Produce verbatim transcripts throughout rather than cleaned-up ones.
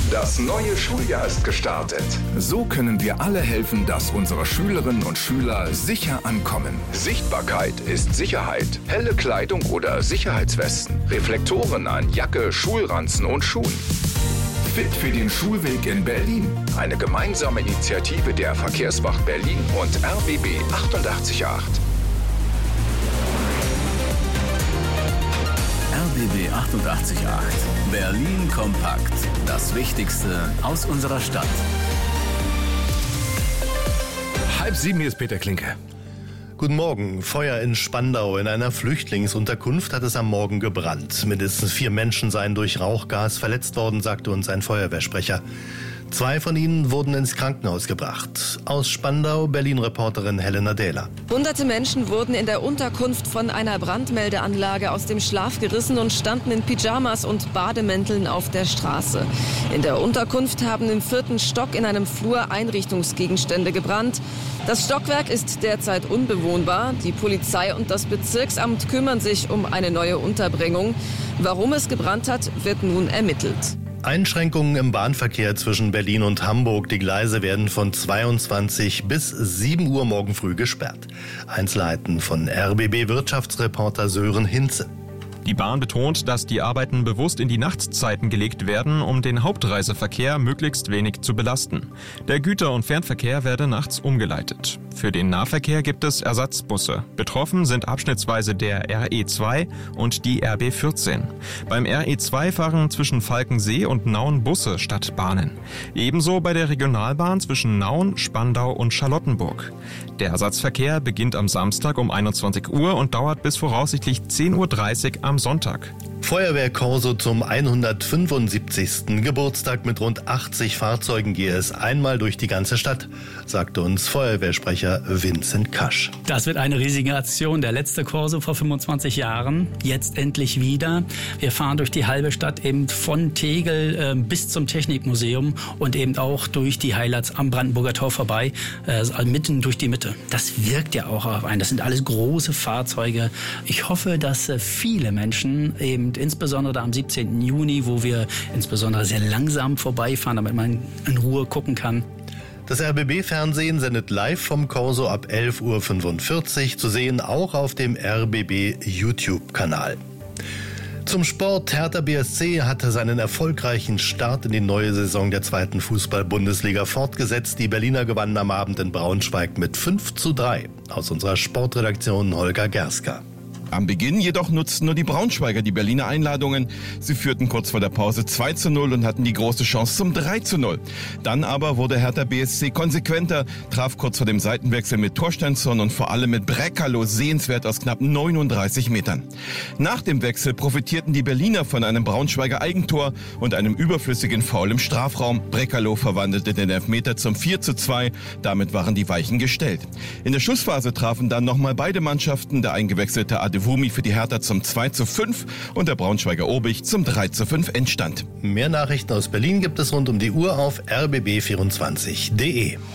Das neue Schuljahr ist gestartet. So können wir alle helfen, dass unsere Schülerinnen und Schüler sicher ankommen. Sichtbarkeit ist Sicherheit. Helle Kleidung oder Sicherheitswesten. Reflektoren an Jacke, Schulranzen und Schuhen. Fit für den Schulweg in Berlin. Eine gemeinsame Initiative der Verkehrswacht Berlin und R B B achtundachtzig Komma acht. R B B achtundachtzig Komma acht. Berlin kompakt. Das Wichtigste aus unserer Stadt. Halb sieben, hier ist Peter Klinke. Guten Morgen. Feuer in Spandau. In einer Flüchtlingsunterkunft hat es am Morgen gebrannt. Mindestens vier Menschen seien durch Rauchgas verletzt worden, sagte uns ein Feuerwehrsprecher. Zwei von ihnen wurden ins Krankenhaus gebracht. Aus Spandau, Berlin-Reporterin Helena Dehler. Hunderte Menschen wurden in der Unterkunft von einer Brandmeldeanlage aus dem Schlaf gerissen und standen in Pyjamas und Bademänteln auf der Straße. In der Unterkunft haben im vierten Stock in einem Flur Einrichtungsgegenstände gebrannt. Das Stockwerk ist derzeit unbewohnbar. Die Polizei und das Bezirksamt kümmern sich um eine neue Unterbringung. Warum es gebrannt hat, wird nun ermittelt. Einschränkungen im Bahnverkehr zwischen Berlin und Hamburg. Die Gleise werden von zweiundzwanzig bis sieben Uhr morgen früh gesperrt. Einzelheiten von R B B-Wirtschaftsreporter Sören Hinze. Die Bahn betont, dass die Arbeiten bewusst in die Nachtzeiten gelegt werden, um den Hauptreiseverkehr möglichst wenig zu belasten. Der Güter- und Fernverkehr werde nachts umgeleitet. Für den Nahverkehr gibt es Ersatzbusse. Betroffen sind abschnittsweise der R E zwei und die R B vierzehn. Beim R E zwei fahren zwischen Falkensee und Nauen Busse statt Bahnen. Ebenso bei der Regionalbahn zwischen Nauen, Spandau und Charlottenburg. Der Ersatzverkehr beginnt am Samstag um einundzwanzig Uhr und dauert bis voraussichtlich zehn Uhr dreißig am Sonntag. Feuerwehrkorso zum hundertfünfundsiebzigsten Geburtstag mit rund achtzig Fahrzeugen gehe es einmal durch die ganze Stadt, sagte uns Feuerwehrsprecher Vincent Kasch. Das wird eine riesige Aktion. Der letzte Korso vor fünfundzwanzig Jahren, jetzt endlich wieder. Wir fahren durch die halbe Stadt eben von Tegel äh, bis zum Technikmuseum und eben auch durch die Highlights am Brandenburger Tor vorbei, äh, mitten durch die Mitte. Das wirkt ja auch auf einen. Das sind alles große Fahrzeuge. Ich hoffe, dass äh, viele Menschen eben insbesondere am siebzehnten Juni, wo wir insbesondere sehr langsam vorbeifahren, damit man in Ruhe gucken kann. Das R B B-Fernsehen sendet live vom Korso ab elf Uhr fünfundvierzig, zu sehen auch auf dem R B B-YouTube-Kanal. Zum Sport. Hertha B S C hatte seinen erfolgreichen Start in die neue Saison der zweiten Fußball-Bundesliga fortgesetzt. Die Berliner gewannen am Abend in Braunschweig mit fünf zu drei. Aus unserer Sportredaktion Holger Gerska. Am Beginn jedoch nutzten nur die Braunschweiger die Berliner Einladungen. Sie führten kurz vor der Pause zwei zu null und hatten die große Chance zum drei zu null. Dann aber wurde Hertha B S C konsequenter, traf kurz vor dem Seitenwechsel mit Torsteinsson und vor allem mit Brekalo sehenswert aus knapp neununddreißig Metern. Nach dem Wechsel profitierten die Berliner von einem Braunschweiger Eigentor und einem überflüssigen Foul im Strafraum. Brekalo verwandelte den Elfmeter zum vier zu zwei. Damit waren die Weichen gestellt. In der Schlussphase trafen dann nochmal beide Mannschaften, der eingewechselte Ade Wumi für die Hertha zum zwei zu fünf und der Braunschweiger Obig zum drei zu fünf Endstand. Mehr Nachrichten aus Berlin gibt es rund um die Uhr auf r b b vierundzwanzig punkt d e.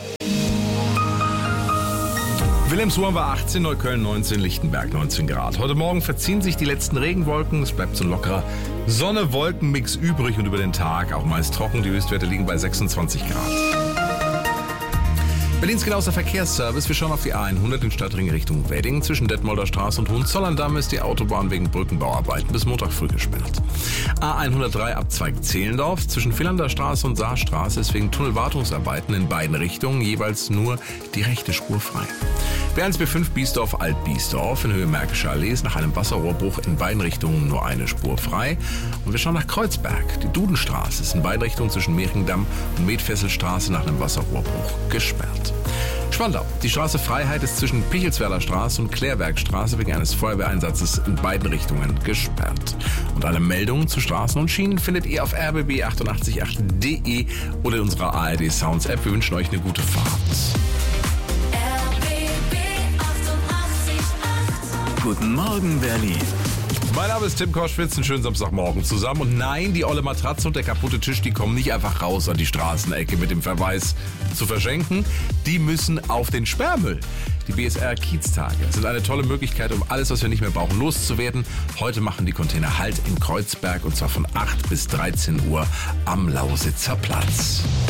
Wilhelmshoven war achtzehn, Neukölln neunzehn, Lichtenberg neunzehn Grad. Heute Morgen verziehen sich die letzten Regenwolken. Es bleibt so ein lockerer Sonne-Wolken-Mix übrig und über den Tag auch meist trocken. Die Höchstwerte liegen bei sechsundzwanzig Grad. Berlins genauester Verkehrsservice. Wir schauen auf die A hundert in Stadtring Richtung Wedding. Zwischen Detmolder Straße und Hohenzollern-Damm ist die Autobahn wegen Brückenbauarbeiten bis Montag früh gesperrt. A hundertdrei Abzweig Zehlendorf. Zwischen Villander Straße und Saarstraße ist wegen Tunnelwartungsarbeiten in beiden Richtungen jeweils nur die rechte Spur frei. B eins B fünf Biesdorf Alt-Biesdorf in Höhe Märkischer Allee ist nach einem Wasserrohrbruch in beiden Richtungen nur eine Spur frei. Und wir schauen nach Kreuzberg. Die Dudenstraße ist in beiden Richtungen zwischen Mehringdamm und Medfesselstraße nach einem Wasserrohrbruch gesperrt. Spandau. Die Straße Freiheit ist zwischen Pichelswerder Straße und Klärwerkstraße wegen eines Feuerwehreinsatzes in beiden Richtungen gesperrt. Und alle Meldungen zu Straßen und Schienen findet ihr auf r b b achtundachtzig punkt acht punkt d e oder in unserer A R D Sounds App. Wir wünschen euch eine gute Fahrt. Guten Morgen, Berlin. Mein Name ist Tim Koschwitz, einen schönen Samstagmorgen zusammen. Und nein, die olle Matratze und der kaputte Tisch, die kommen nicht einfach raus an die Straßenecke mit dem Verweis zu verschenken. Die müssen auf den Sperrmüll. Die B S R-Kieztage sind eine tolle Möglichkeit, um alles, was wir nicht mehr brauchen, loszuwerden. Heute machen die Container Halt in Kreuzberg und zwar von acht bis dreizehn Uhr am Lausitzer Platz.